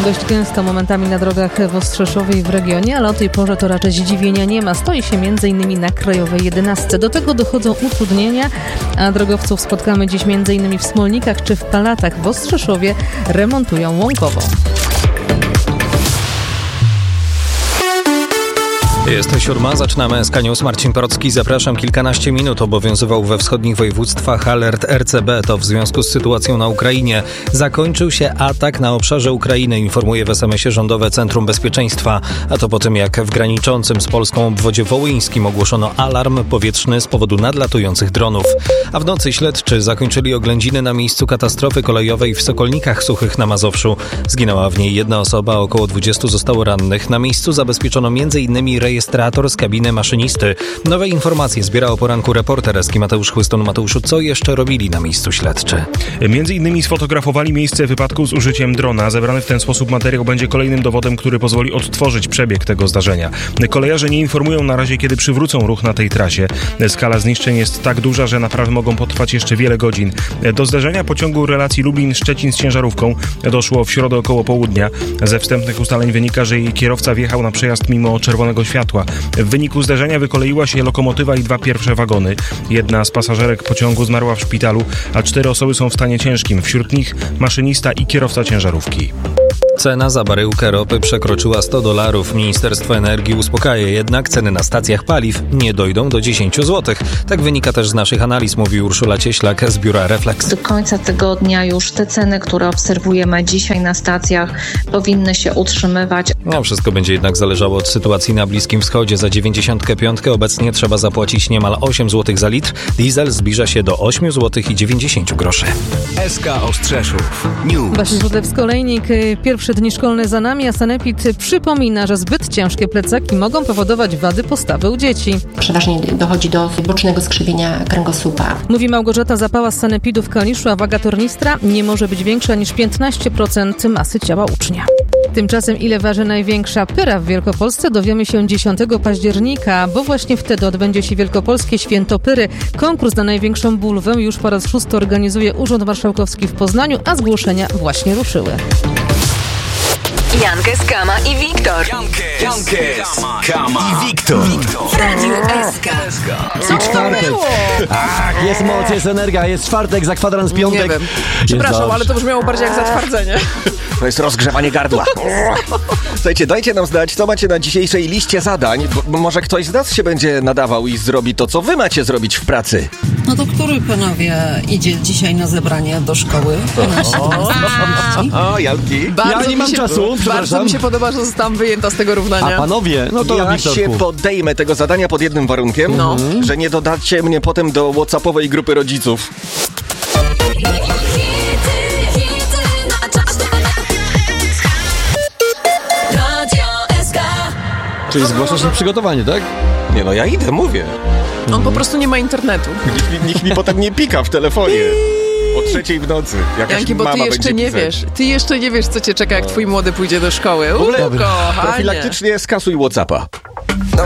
Dość gęsto momentami na drogach w Ostrzeszowie i w regionie, ale o tej porze to raczej zdziwienia nie ma. Stoi się m.in. na Krajowej 11. Do tego dochodzą utrudnienia, a drogowców spotkamy dziś m.in. w Smolnikach czy w Palatach. W Ostrzeszowie remontują Łąkową. Jest 7:00, zaczynamy SK News. Marcin Porocki, zapraszam. Kilkanaście minut obowiązywał we wschodnich województwach alert RCB. To w związku z sytuacją na Ukrainie. Zakończył się atak na obszarze Ukrainy, informuje w SMS-ie Rządowe Centrum Bezpieczeństwa. A to po tym, jak w graniczącym z Polską obwodzie wołyńskim ogłoszono alarm powietrzny z powodu nadlatujących dronów. A w nocy śledczy zakończyli oględziny na miejscu katastrofy kolejowej w Sokolnikach Suchych na Mazowszu. Zginęła w niej jedna osoba, około 20 zostało rannych. Na miejscu zabezpieczono m.in. rejestrator z kabiny maszynisty. Nowe informacje zbiera o poranku reporter Eski Mateusz Chłyston. Mateuszu, co jeszcze robili na miejscu śledczy? Między innymi sfotografowali miejsce wypadku z użyciem drona. Zebrany w ten sposób materiał będzie kolejnym dowodem, który pozwoli odtworzyć przebieg tego zdarzenia. Kolejarze nie informują na razie, kiedy przywrócą ruch na tej trasie. Skala zniszczeń jest tak duża, że naprawy mogą potrwać jeszcze wiele godzin. Do zdarzenia pociągu relacji Lublin-Szczecin z ciężarówką doszło w środę około południa. Ze wstępnych ustaleń wynika, że jej kierowca wjechał na przejazd mimo czerwonego światła. W wyniku zdarzenia wykoleiła się lokomotywa i 2 pierwsze wagony. Jedna z pasażerek pociągu zmarła w szpitalu, a 4 osoby są w stanie ciężkim. Wśród nich maszynista i kierowca ciężarówki. Cena za baryłkę ropy przekroczyła $100. Ministerstwo Energii uspokaja jednak, ceny na stacjach paliw nie dojdą do 10 zł. Tak wynika też z naszych analiz, mówi Urszula Cieślak z biura Reflex. Do końca tygodnia już te ceny, które obserwujemy dzisiaj na stacjach, powinny się utrzymywać. No, wszystko będzie jednak zależało od sytuacji na Bliskim Wschodzie. Za 95 obecnie trzeba zapłacić niemal 8 zł za litr. Diesel zbliża się do 8 zł i 90 groszy. SK Ostrzeszów News. Basia Złotewsko-Olejnik, pierwsze dni szkolne za nami, a Sanepid przypomina, że zbyt ciężkie plecaki mogą powodować wady postawy u dzieci. Przeważnie dochodzi do bocznego skrzywienia kręgosłupa. Mówi Małgorzata Zapała z Sanepidu w Kaliszu, a waga tornistra nie może być większa niż 15% masy ciała ucznia. Tymczasem ile waży największa pyra w Wielkopolsce dowiemy się 10 października, bo właśnie wtedy odbędzie się Wielkopolskie Święto Pyry. Konkurs na największą bulwę już po raz 6 organizuje Urząd Marszałkowski w Poznaniu, a zgłoszenia właśnie ruszyły. Jankes, Kama i Wiktor. Jankes, Kama i Wiktor. W Radiu SK. Jest czwartek. Ach, jest moc, jest energia, jest czwartek, za kwadrans piątek. Nie wiem. Przepraszam, ale to brzmiało bardziej jak zatwardzenie. To jest rozgrzewanie gardła. Słuchajcie, dajcie nam znać, co macie na dzisiejszej liście zadań, bo może ktoś z nas się będzie nadawał i zrobi to, co wy macie zrobić w pracy. No to który panowie idzie dzisiaj na zebranie do szkoły? O, Janki. Ja nie mam czasu, Bardzo mi się podoba, że zostałam wyjęta z tego równania. A panowie, no to ja Wiktorku. się podejmę tego zadania pod jednym warunkiem, że nie dodacie mnie potem do WhatsAppowej grupy rodziców. Czyli zgłaszasz przygotowanie, tak? Nie no, ja idę, mówię. On po prostu nie ma internetu. Nikt mi potem nie pika w telefonie. O 3:00 w nocy. Jakaś Janki, bo ty mama jeszcze będzie nie pisać. wiesz. Ty jeszcze nie wiesz, co cię czeka, jak twój młody pójdzie do szkoły. W ogóle Kochanie. profilaktycznie skasuj WhatsAppa.